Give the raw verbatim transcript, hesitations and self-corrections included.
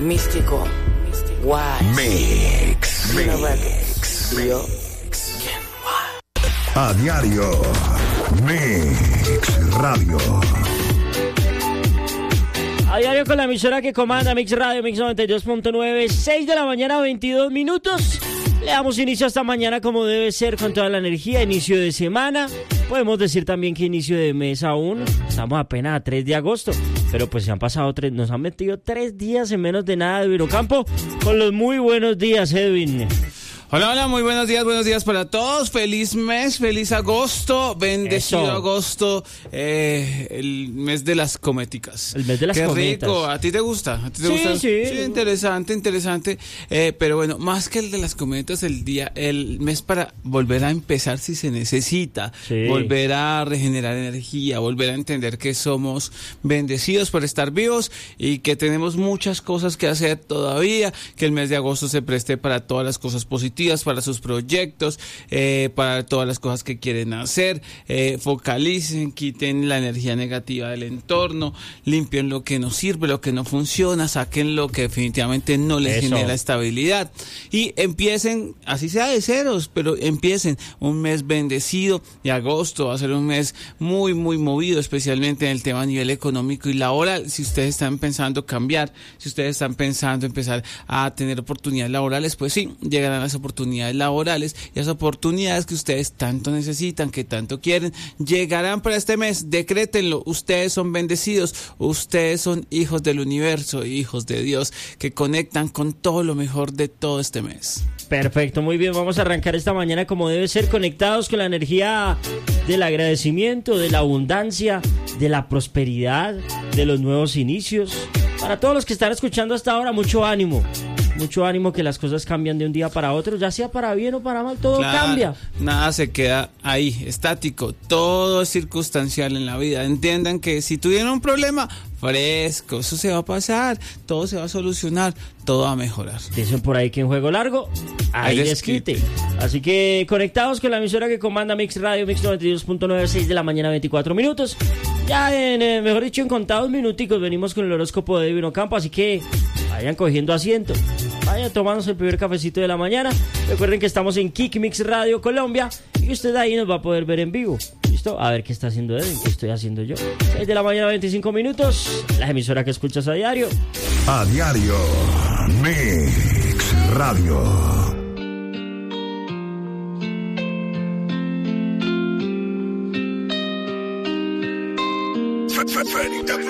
Místico. Wise. Mix. Mix. Mix. A diario. Mix Radio. A diario con la emisora que comanda Mix Radio, Mix noventa y dos punto nueve, seis de la mañana, veintidós minutos. Le damos inicio a esta mañana como debe ser, con toda la energía, inicio de semana. Podemos decir también que inicio de mes aún. Estamos apenas a tres de agosto, pero pues se han pasado tres, nos han metido tres días en menos de nada de Virocampo, con los muy buenos días, Edwin. Hola, hola, muy buenos días, buenos días para todos. Feliz mes, feliz agosto, bendecido Eso. agosto, eh, el mes de las cométicas. El mes de las Qué cometas. rico, ¿a ti te gusta? ¿A ti te Sí, gusta? sí. Sí, interesante, interesante. Eh, pero bueno, más que el de las cometas, el día, el mes para volver a empezar si se necesita, Sí. volver a regenerar energía, volver a entender que somos bendecidos por estar vivos y que tenemos muchas cosas que hacer todavía, que el mes de agosto se preste para todas las cosas positivas, para sus proyectos, eh, para todas las cosas que quieren hacer. Eh, focalicen, quiten la energía negativa del entorno, limpien lo que no sirve, lo que no funciona, saquen lo que definitivamente no les Eso. genera estabilidad y empiecen, así sea de ceros, pero empiecen un mes bendecido. Y agosto va a ser un mes muy muy movido, especialmente en el tema a nivel económico y laboral. Si ustedes están pensando cambiar, si ustedes están pensando empezar a tener oportunidades laborales, pues sí, llegarán las oportunidades laborales, y las oportunidades que ustedes tanto necesitan, que tanto quieren, llegarán para este mes. Decrétenlo, ustedes son bendecidos, ustedes son hijos del universo, hijos de Dios, que conectan con todo lo mejor de todo este mes. Perfecto, muy bien, vamos a arrancar esta mañana como debe ser, conectados con la energía del agradecimiento, de la abundancia, de la prosperidad, de los nuevos inicios. Para todos los que están escuchando hasta ahora, mucho ánimo, mucho ánimo, que las cosas cambian de un día para otro, ya sea para bien o para mal, todo Claro, cambia. nada se queda ahí, estático, todo es circunstancial en la vida. Entiendan que si tuvieron un problema, fresco, eso se va a pasar, todo se va a solucionar, todo va a mejorar. Dicen por ahí que en juego largo hay Hay desquite. Así que conectados con la emisora que comanda Mix Radio, Mix noventa y dos punto nueve, seis de la mañana, veinticuatro minutos. Ya en, eh, mejor dicho, en contados minuticos venimos con el horóscopo de Virocampo, así que vayan cogiendo asiento, vayan tomándose el primer cafecito de la mañana. Recuerden que estamos en Kick Mix Radio Colombia y usted ahí nos va a poder ver en vivo. ¿Listo? A ver qué está haciendo él, qué estoy haciendo yo. seis de la mañana, veinticinco minutos, la emisora que escuchas a diario. A diario. Mix Radio.